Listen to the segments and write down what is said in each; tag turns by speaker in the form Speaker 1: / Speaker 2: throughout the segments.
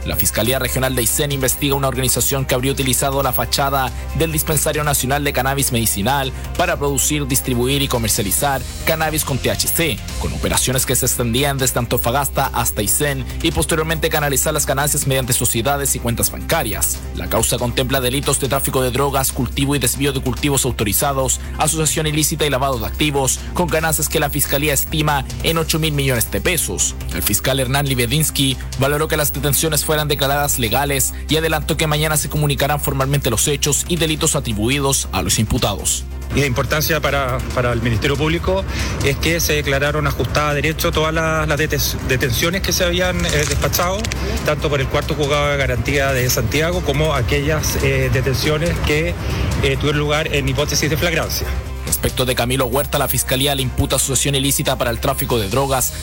Speaker 1: La Fiscalía Regional de Aysén investiga una organización que habría utilizado la fachada del Dispensario Nacional de Cannabis Medicinal para producir, distribuir y comercializar cannabis con THC, con operaciones que se extendían desde Antofagasta hasta Aysén y posteriormente canalizar las ganancias mediante sociedades y cuentas bancarias. La causa contempla delitos de tráfico de drogas, cultivo y desvío de cultivos autorizados, asociación ilícita y lavado de activos, con ganancias que la Fiscalía estima en 8.000 millones de pesos. El fiscal Hernán Libedinsky valoró que las detenciones fueran declaradas legales y adelantó que mañana se comunicarán formalmente los hechos y delitos atribuidos a los imputados.
Speaker 2: Y la importancia para el Ministerio Público es que se declararon ajustadas a derecho todas las detenciones que se habían despachado, tanto por el cuarto juzgado de garantía de Santiago como aquellas detenciones que tuvieron lugar en hipótesis de flagrancia.
Speaker 1: Respecto de Camilo Huerta, la Fiscalía le imputa asociación ilícita para el tráfico de drogas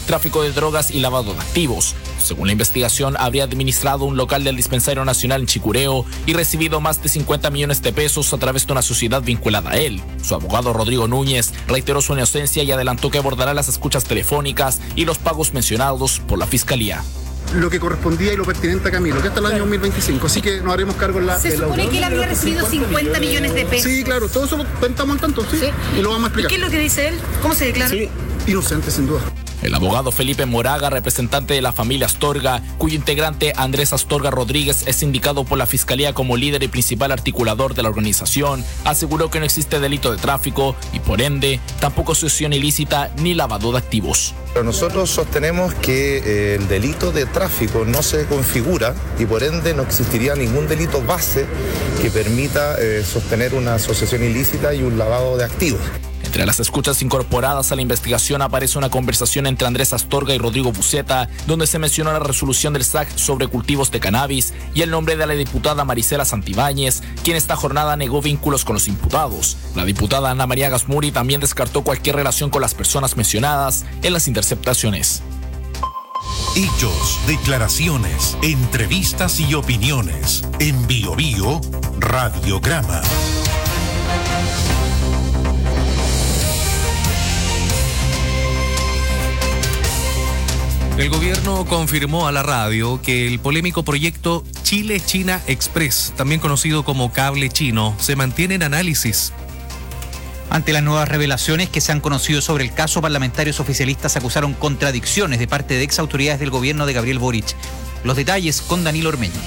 Speaker 1: y lavado de activos. Según la investigación, habría administrado un local del Dispensario Nacional en Chicureo y recibido más de 50 millones de pesos a través de una sociedad vinculada a él. Su abogado Rodrigo Núñez reiteró su inocencia y adelantó que abordará las escuchas telefónicas y los pagos mencionados por la Fiscalía.
Speaker 3: Lo que correspondía y lo pertinente a Camilo, que hasta el año 2025, así que nos haremos cargo en la...
Speaker 4: Se supone que él había recibido 50 millones de pesos.
Speaker 3: Sí, claro, todo eso lo cuentamos al tanto, sí, y lo vamos a explicar.
Speaker 4: ¿Y qué es lo que dice él? ¿Cómo se declara?
Speaker 3: Sí, inocente, sin duda.
Speaker 1: El abogado Felipe Moraga, representante de la familia Astorga, cuyo integrante Andrés Astorga Rodríguez es indicado por la Fiscalía como líder y principal articulador de la organización, aseguró que no existe delito de tráfico y, por ende, tampoco asociación ilícita ni lavado de activos.
Speaker 5: Pero nosotros sostenemos que el delito de tráfico no se configura y, por ende, no existiría ningún delito base que permita sostener una asociación ilícita y un lavado de activos.
Speaker 1: Entre las escuchas incorporadas a la investigación aparece una conversación entre Andrés Astorga y Rodrigo Buceta, donde se mencionó la resolución del SAC sobre cultivos de cannabis y el nombre de la diputada Marisela Santibáñez, quien esta jornada negó vínculos con los imputados. La diputada Ana María Gasmuri también descartó cualquier relación con las personas mencionadas en las interceptaciones.
Speaker 6: Hechos, declaraciones, entrevistas y opiniones. En Bio Bio, Radiograma.
Speaker 7: El gobierno confirmó a la radio que el polémico proyecto Chile-China Express, también conocido como Cable Chino, se mantiene en análisis.
Speaker 8: Ante las nuevas revelaciones que se han conocido sobre el caso, parlamentarios oficialistas acusaron contradicciones de parte de exautoridades del gobierno de Gabriel Boric. Los detalles con Danilo Ormeño.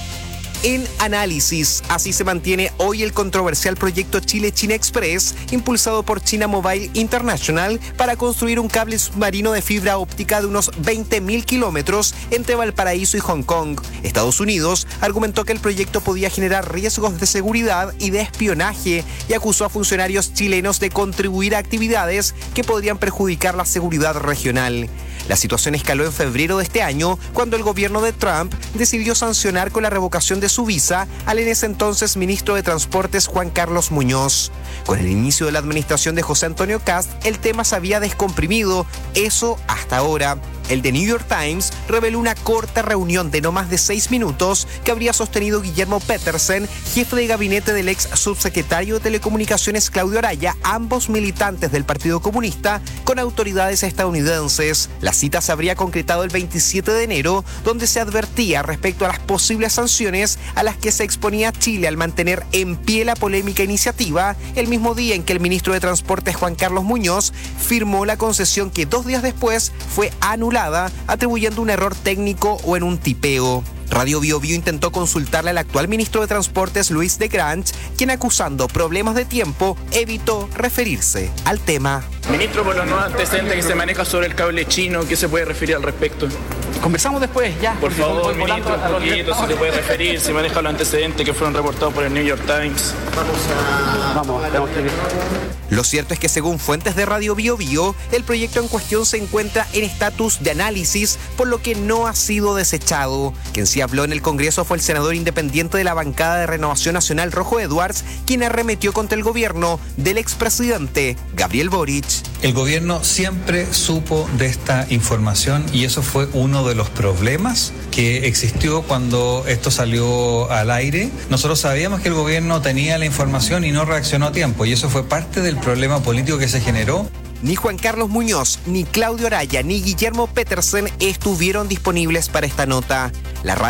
Speaker 9: En análisis, así se mantiene hoy el controversial proyecto Chile-China Express, impulsado por China Mobile International para construir un cable submarino de fibra óptica de unos 20.000 kilómetros entre Valparaíso y Hong Kong. Estados Unidos argumentó que el proyecto podía generar riesgos de seguridad y de espionaje y acusó a funcionarios chilenos de contribuir a actividades que podrían perjudicar la seguridad regional. La situación escaló en febrero de este año, cuando el gobierno de Trump decidió sancionar con la revocación de su visa al en ese entonces ministro de Transportes Juan Carlos Muñoz. Con el inicio de la administración de José Antonio Kast, el tema se había descomprimido, eso hasta ahora. El The New York Times reveló una corta reunión de no más de 6 minutos que habría sostenido Guillermo Petersen, jefe de gabinete del ex subsecretario de Telecomunicaciones Claudio Araya, ambos militantes del Partido Comunista, con autoridades estadounidenses. La cita se habría concretado el 27 de enero, donde se advertía respecto a las posibles sanciones a las que se exponía Chile al mantener en pie la polémica iniciativa, el mismo día en que el ministro de Transportes Juan Carlos Muñoz firmó la concesión que 2 días después fue anulada, atribuyendo un error técnico o en un tipeo. Radio Bio Bio intentó consultarle al actual ministro de Transportes, Luis de Grange, quien, acusando problemas de tiempo, evitó referirse al tema.
Speaker 10: Ministro, por los nuevos antecedentes que se maneja sobre el cable chino, ¿qué se puede referir al respecto?
Speaker 8: Conversamos después, ya.
Speaker 10: Por favor, ministro, un poquito, si se puede referir, si maneja los antecedentes que fueron reportados por el New York Times.
Speaker 9: Tenemos que ir. Lo cierto es que, según fuentes de Radio Bio Bio, el proyecto en cuestión se encuentra en estatus de análisis, por lo que no ha sido desechado. Quien sí habló en el Congreso fue el senador independiente de la bancada de Renovación Nacional, Rojo Edwards, quien arremetió contra el gobierno del expresidente Gabriel Boric.
Speaker 11: El gobierno siempre supo de esta información y eso fue uno de los problemas que existió cuando esto salió al aire. Nosotros sabíamos que el gobierno tenía la información y no reaccionó a tiempo, y eso fue parte del problema político que se generó.
Speaker 9: Ni Juan Carlos Muñoz, ni Claudio Araya, ni Guillermo Petersen estuvieron disponibles para esta nota. La